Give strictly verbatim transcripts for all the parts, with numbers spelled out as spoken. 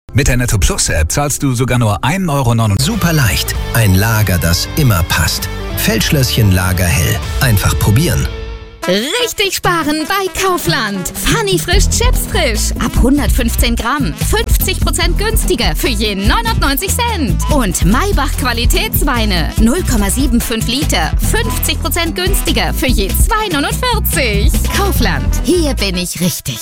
Mit der Netto Plus App zahlst du sogar nur ein Euro neunundneunzig. Super leicht. Ein Lager, das immer passt. Feldschlösschen Lagerhell. Einfach probieren. Richtig sparen bei Kaufland. Funny Frisch Chips Frisch. Ab hundertfünfzehn Gramm. fünfzig Prozent günstiger für je neunundneunzig Cent. Und Maybach Qualitätsweine. null Komma fünfundsiebzig Liter. fünfzig Prozent günstiger für je zwei neunundvierzig. Kaufland. Hier bin ich richtig.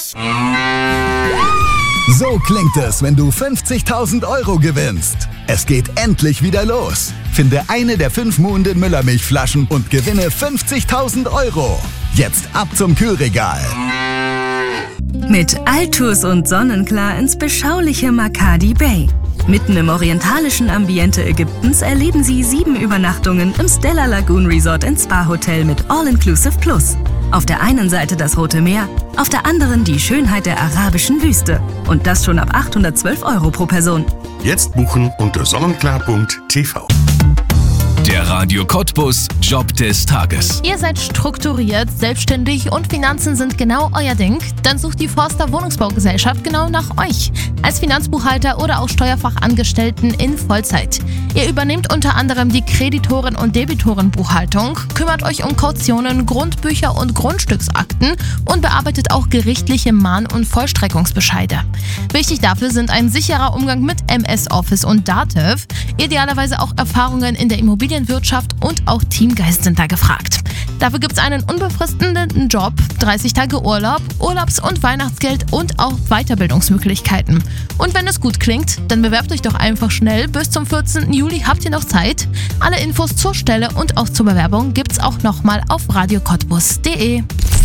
So klingt es, wenn du fünfzigtausend Euro gewinnst. Es geht endlich wieder los. Finde eine der fünf Muhnden Müllermilchflaschen und gewinne fünfzigtausend Euro. Jetzt ab zum Kühlregal. Mit Altus und Sonnenklar ins beschauliche Makadi Bay. Mitten im orientalischen Ambiente Ägyptens erleben Sie sieben Übernachtungen im Stella Lagoon Resort and Spa Hotel mit All-Inclusive Plus. Auf der einen Seite das Rote Meer, auf der anderen die Schönheit der arabischen Wüste. Und das schon ab achthundertzwölf Euro pro Person. Jetzt buchen unter sonnenklar punkt t v. Der Radio Cottbus Job des Tages. Ihr seid strukturiert, selbstständig und Finanzen sind genau euer Ding? Dann sucht die Forster Wohnungsbaugesellschaft genau nach euch. Als Finanzbuchhalter oder auch Steuerfachangestellten in Vollzeit. Ihr übernehmt unter anderem die Kreditoren- und Debitorenbuchhaltung, kümmert euch um Kautionen, Grundbücher und Grundstücksakten und bearbeitet auch gerichtliche Mahn- und Vollstreckungsbescheide. Wichtig dafür sind ein sicherer Umgang mit M S Office und Datev, idealerweise auch Erfahrungen in der Immobilienwirtschaft und auch Teamgeist sind da gefragt. Dafür gibt es einen unbefristeten Job, dreißig Tage Urlaub, Urlaubs- und Weihnachtsgeld und auch Weiterbildungsmöglichkeiten. Und wenn es gut klingt, dann bewerbt euch doch einfach schnell. Bis zum vierzehnten Juli habt ihr noch Zeit. Alle Infos zur Stelle und auch zur Bewerbung gibt's auch nochmal auf radio cottbus punkt de.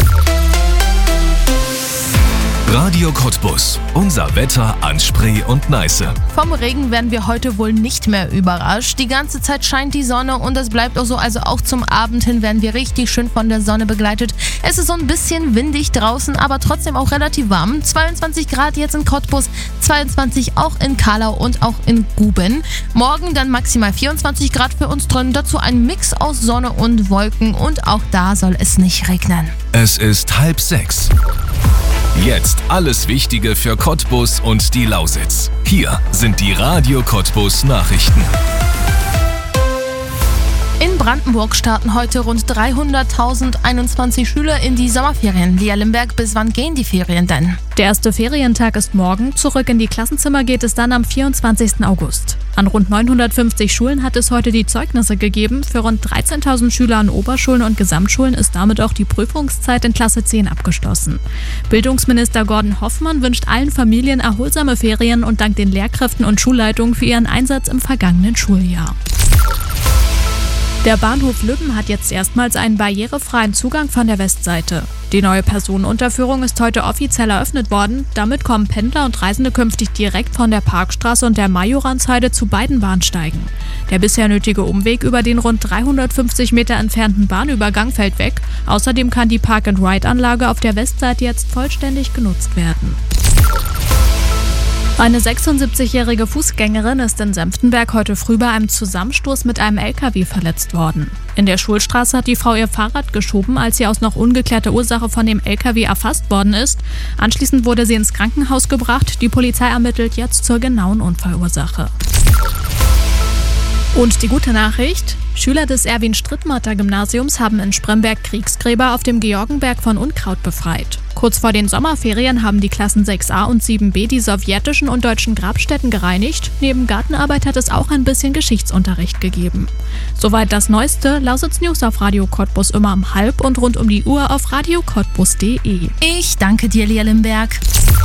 Radio Cottbus. Unser Wetter an Spree und Neiße. Vom Regen werden wir heute wohl nicht mehr überrascht. Die ganze Zeit scheint die Sonne und es bleibt auch so. Also auch zum Abend hin werden wir richtig schön von der Sonne begleitet. Es ist so ein bisschen windig draußen, aber trotzdem auch relativ warm. zweiundzwanzig Grad jetzt in Cottbus, zweiundzwanzig auch in Kahlau und auch in Guben. Morgen dann maximal vierundzwanzig Grad für uns drin. Dazu ein Mix aus Sonne und Wolken und auch da soll es nicht regnen. Es ist halb sechs. Jetzt alles Wichtige für Cottbus und die Lausitz. Hier sind die Radio Cottbus Nachrichten. In Brandenburg starten heute rund dreihunderttausendeinundzwanzig Schüler in die Sommerferien. Lia Limberg, bis wann gehen die Ferien denn? Der erste Ferientag ist morgen. Zurück in die Klassenzimmer geht es dann am vierundzwanzigsten August. An rund neunhundertfünfzig Schulen hat es heute die Zeugnisse gegeben. Für rund dreizehntausend Schüler an Oberschulen und Gesamtschulen ist damit auch die Prüfungszeit in Klasse zehn abgeschlossen. Bildungsminister Gordon Hoffmann wünscht allen Familien erholsame Ferien und dankt den Lehrkräften und Schulleitungen für ihren Einsatz im vergangenen Schuljahr. Der Bahnhof Lübben hat jetzt erstmals einen barrierefreien Zugang von der Westseite. Die neue Personenunterführung ist heute offiziell eröffnet worden. Damit kommen Pendler und Reisende künftig direkt von der Parkstraße und der Majoransheide zu beiden Bahnsteigen. Der bisher nötige Umweg über den rund dreihundertfünfzig Meter entfernten Bahnübergang fällt weg. Außerdem kann die Park-and-Ride-Anlage auf der Westseite jetzt vollständig genutzt werden. Eine sechsundsiebzigjährige Fußgängerin ist in Senftenberg heute früh bei einem Zusammenstoß mit einem L K W verletzt worden. In der Schulstraße hat die Frau ihr Fahrrad geschoben, als sie aus noch ungeklärter Ursache von dem L K W erfasst worden ist. Anschließend wurde sie ins Krankenhaus gebracht. Die Polizei ermittelt jetzt zur genauen Unfallursache. Und die gute Nachricht: Schüler des Erwin-Strittmatter-Gymnasiums haben in Spremberg Kriegsgräber auf dem Georgenberg von Unkraut befreit. Kurz vor den Sommerferien haben die Klassen sechs a und sieben b die sowjetischen und deutschen Grabstätten gereinigt. Neben Gartenarbeit hat es auch ein bisschen Geschichtsunterricht gegeben. Soweit das Neueste. Lausitz News auf Radio Cottbus immer um halb und rund um die Uhr auf radio cottbus punkt de. Ich danke dir, Lia Limberg.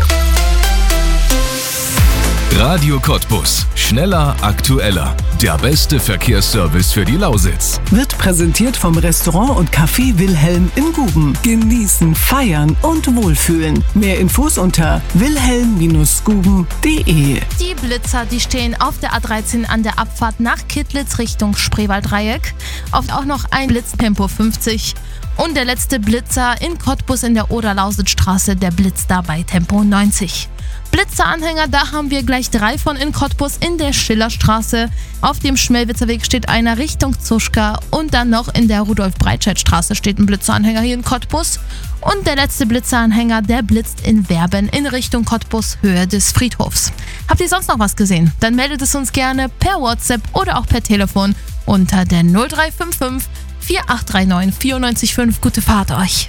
Radio Cottbus. Schneller, aktueller. Der beste Verkehrsservice für die Lausitz. Wird präsentiert vom Restaurant und Café Wilhelm in Guben. Genießen, feiern und wohlfühlen. Mehr Infos unter wilhelm Bindestrich guben punkt de. Die Blitzer, die stehen auf der A dreizehn an der Abfahrt nach Kittlitz Richtung Spreewalddreieck. Oft auch noch ein Blitztempo fünfzig. Und der letzte Blitzer in Cottbus in der Oder-Lausitz-Straße, der blitzt da bei Tempo neunzig. Blitzeranhänger, da haben wir gleich drei von in Cottbus in der Schillerstraße. Auf dem Schmelwitzer Weg steht einer Richtung Zuschka und dann noch in der Rudolf-Breitscheid-Straße steht ein Blitzeranhänger hier in Cottbus. Und der letzte Blitzeranhänger, der blitzt in Werben in Richtung Cottbus, Höhe des Friedhofs. Habt ihr sonst noch was gesehen? Dann meldet es uns gerne per WhatsApp oder auch per Telefon unter der null drei fünf fünf, vier acht drei neun, vier neun fünf. Gute Fahrt euch!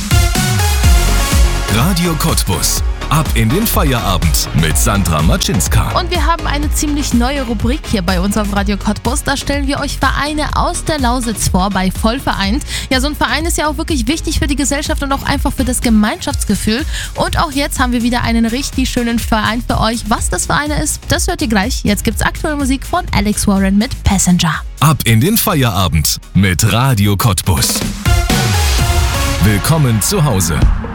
Radio Cottbus. Ab in den Feierabend mit Sandra Matschinska. Und wir haben eine ziemlich neue Rubrik hier bei uns auf Radio Cottbus. Da stellen wir euch Vereine aus der Lausitz vor, bei Vollvereint. Ja, so ein Verein ist ja auch wirklich wichtig für die Gesellschaft und auch einfach für das Gemeinschaftsgefühl. Und auch jetzt haben wir wieder einen richtig schönen Verein für euch. Was das für einer ist, das hört ihr gleich. Jetzt gibt's aktuelle Musik von Alex Warren mit Passenger. Ab in den Feierabend mit Radio Cottbus. Willkommen zu Hause.